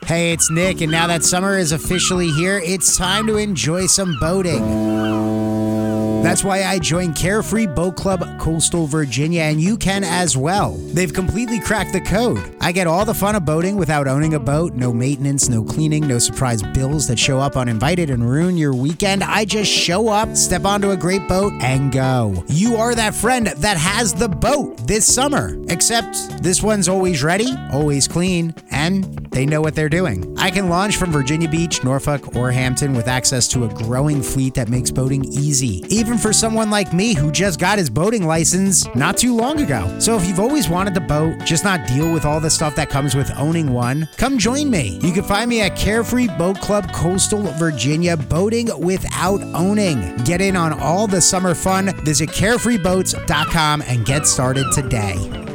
Hey, it's Nick, and now that summer is officially here, it's time to enjoy some boating. That's why I joined Carefree Boat Club Coastal Virginia, and you can as well. They've completely cracked the code. I get all the fun of boating without owning a boat. No maintenance, no cleaning, no surprise bills that show up uninvited and ruin your weekend. I just show up, step onto a great boat, and go. You are that friend that has the boat this summer. Except this one's always ready, always clean, and they know what they're doing. I can launch from Virginia Beach, Norfolk, or Hampton with access to a growing fleet that makes boating easy. Even for someone like me who just got his boating license not too long ago. So if you've always wanted to boat, just not deal with all the stuff that comes with owning one, come join me. You can find me at Carefree Boat Club Coastal Virginia, boating without owning. Get in on all the summer fun. Visit carefreeboats.com and get started today.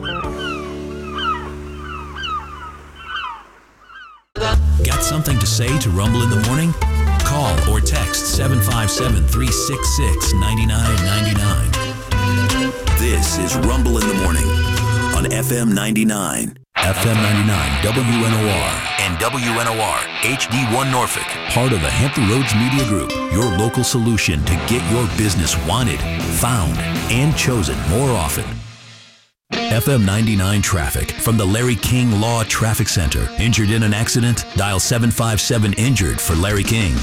Got something to say to Rumble in the Morning? Call or text 757-366-9999. This is Rumble in the Morning on FM 99. FM 99 WNOR and WNOR HD1 Norfolk. Part of the Hampton Roads Media Group. Your local solution to get your business wanted, found, and chosen more often. FM 99 traffic from the Larry King Law Traffic Center. Injured in an accident? Dial 757-INJURED for Larry King.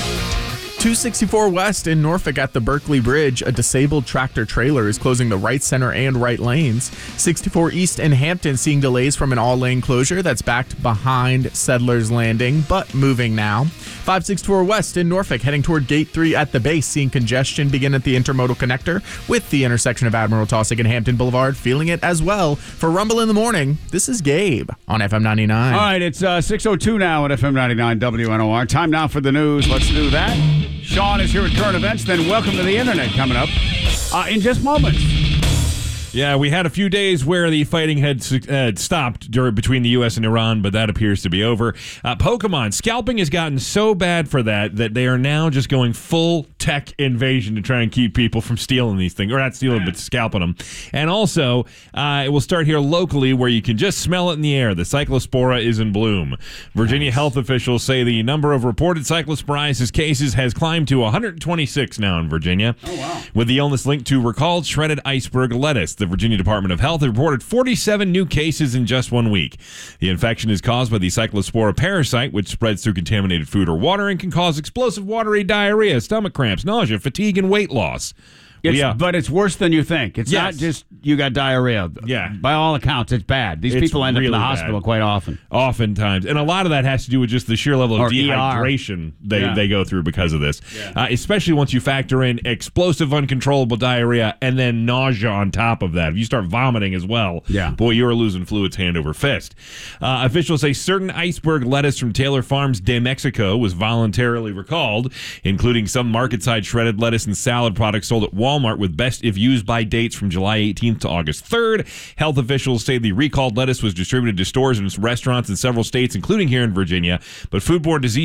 264 West in Norfolk at the Berkeley Bridge, a disabled tractor trailer is closing the right center and right lanes. 64 East in Hampton seeing delays from an all-lane closure that's backed behind Settlers Landing, but moving now. 564 West in Norfolk heading toward Gate 3 at the base, seeing congestion begin at the intermodal connector with the intersection of Admiral Taussig and Hampton Boulevard, feeling it as well. For Rumble in the Morning, this is Gabe on FM 99. All right, it's 6:02 now at FM 99 WNOR. Time now for the news. Let's do that. Sean is here with current events. Then welcome to the internet coming up in just moments. Yeah, we had a few days where the fighting had stopped between the U.S. and Iran, but that appears to be over. Pokemon, scalping has gotten so bad for that they are now just going full tech invasion to try and keep people from stealing these things. Or not stealing, but scalping them. And also, it will start here locally where you can just smell it in the air. The Cyclospora is in bloom. Virginia health officials say the number of reported cyclosporiasis cases has climbed to 126 now in Virginia. Oh, wow. With the illness linked to recalled shredded iceberg lettuce. The Virginia Department of Health reported 47 new cases in just 1 week. The infection is caused by the Cyclospora parasite, which spreads through contaminated food or water and can cause explosive watery diarrhea, stomach cramps, nausea, fatigue, and weight loss. But it's worse than you think. It's not just you got diarrhea. Yeah. By all accounts, it's bad. These people end up in the hospital quite often. Oftentimes. And a lot of that has to do with just the sheer level of dehydration they go through because of this. Yeah. Especially once you factor in explosive, uncontrollable diarrhea and then nausea on top of that. If you start vomiting as well, boy, you're losing fluids hand over fist. Officials say certain iceberg lettuce from Taylor Farms de Mexico was voluntarily recalled, including some market-side shredded lettuce and salad products sold at Walmart with best if used by dates from July 18th to August 3rd. Health officials say the recalled lettuce was distributed to stores and restaurants in several states, including here in Virginia. But Foodborne Disease